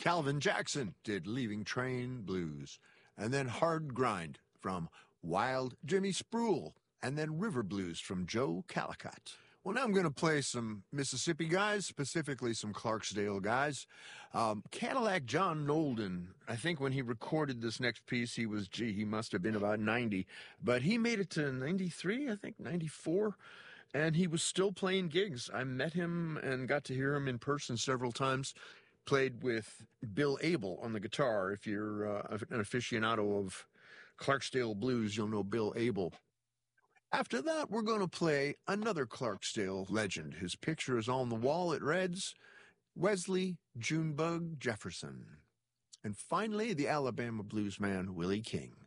Calvin Jackson did Leaving Train Blues, and then Hard Grind from Wild Jimmy Spruill, and then River Blues from Joe Calicott. Well, now I'm going to play some Mississippi guys, specifically some Clarksdale guys. Cadillac John Nolden, I think when he recorded this next piece, he must have been about 90. But he made it to 93, I think, 94. And he was still playing gigs. I met him and got to hear him in person several times. Played with Bill Abel on the guitar. If you're an aficionado of Clarksdale blues, you'll know Bill Abel. After that, we're going to play another Clarksdale legend. His picture is on the wall. It reads, Wesley Junebug Jefferson. And finally, the Alabama bluesman Willie King.